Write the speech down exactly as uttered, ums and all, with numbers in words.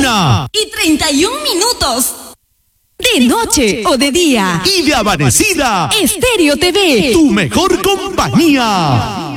una y treinta y un minutos. De noche o de día. Y de amanecida. Estéreo T V. Tu mejor compañía.